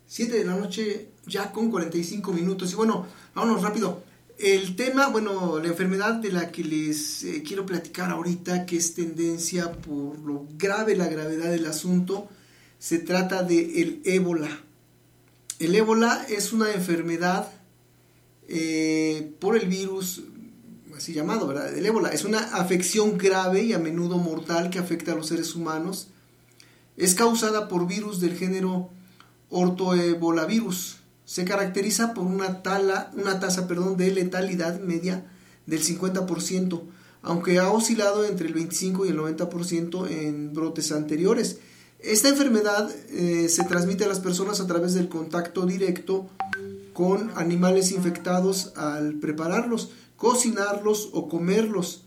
7 de la noche ya con 45 minutos. Y bueno, vámonos rápido. El tema, bueno, la enfermedad de la que les quiero platicar ahorita, que es tendencia por lo grave, la gravedad del asunto, se trata de el ébola. El ébola es una enfermedad por el virus, así llamado, ¿verdad? El ébola es una afección grave y a menudo mortal que afecta a los seres humanos. Es causada por virus del género ortoebolavirus. Se caracteriza por una tasa de letalidad media del 50%, aunque ha oscilado entre el 25 y el 90% en brotes anteriores. Esta enfermedad se transmite a las personas a través del contacto directo con animales infectados al prepararlos, cocinarlos o comerlos.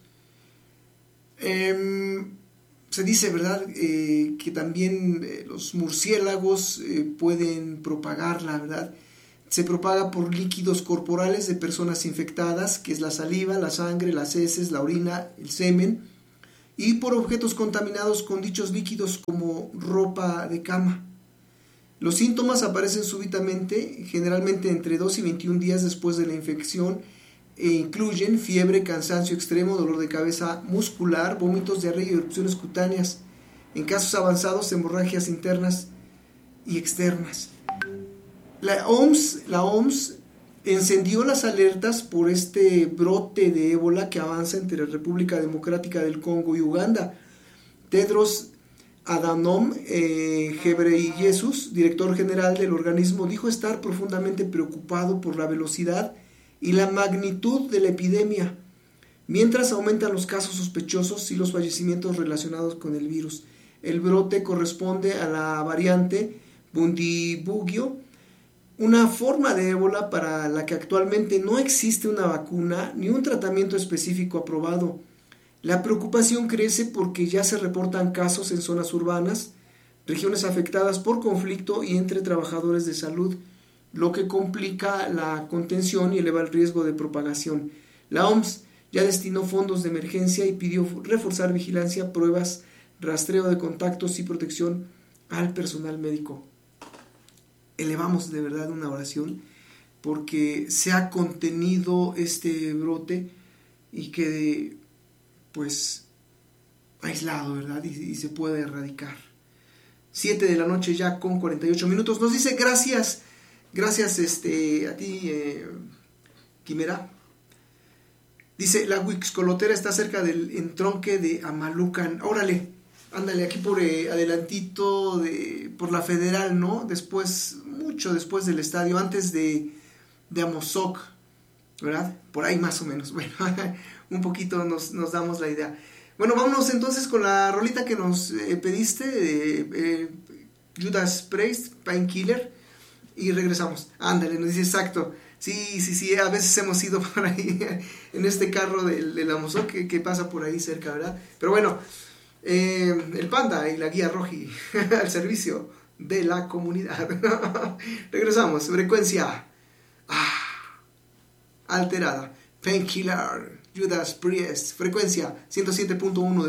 Se dice, ¿verdad?, que también los murciélagos pueden propagarla, ¿verdad? Se propaga por líquidos corporales de personas infectadas, que es la saliva, la sangre, las heces, la orina, el semen, y por objetos contaminados con dichos líquidos como ropa de cama. Los síntomas aparecen súbitamente, generalmente entre 2 y 21 días después de la infección, e incluyen fiebre, cansancio extremo, dolor de cabeza muscular, vómitos, diarrea y erupciones cutáneas. En casos avanzados, hemorragias internas y externas. La OMS encendió las alertas por este brote de ébola que avanza entre la República Democrática del Congo y Uganda. Tedros Adhanom Ghebreyesus, director general del organismo, dijo estar profundamente preocupado por la velocidad y la magnitud de la epidemia, mientras aumentan los casos sospechosos y los fallecimientos relacionados con el virus. El brote corresponde a la variante Bundibugyo, una forma de ébola para la que actualmente no existe una vacuna ni un tratamiento específico aprobado. La preocupación crece porque ya se reportan casos en zonas urbanas, regiones afectadas por conflicto y entre trabajadores de salud, lo que complica la contención y eleva el riesgo de propagación. La OMS ya destinó fondos de emergencia y pidió reforzar vigilancia, pruebas, rastreo de contactos y protección al personal médico. Elevamos de verdad una oración porque se ha contenido este brote y quede pues aislado, ¿verdad? Y se puede erradicar. 7 de la noche ya con 48 minutos. Nos dice gracias a ti, Quimera. Dice, la Huixcolotera está cerca del entronque de Amalucan. Órale, ándale, aquí por adelantito por la Federal, ¿no? Mucho después del estadio, antes de Amozoc, ¿verdad? Por ahí más o menos. Bueno, un poquito nos damos la idea. Bueno, vámonos entonces con la rolita que nos pediste de Judas Priest, Painkiller, y regresamos. Ándale, nos dice exacto. Sí, a veces hemos ido por ahí en este carro del Amozoc que pasa por ahí cerca, ¿verdad? Pero bueno, el Panda y la Guía Roji al servicio de la comunidad. Regresamos, frecuencia alterada, Painkiller, Judas Priest, frecuencia 107.1 de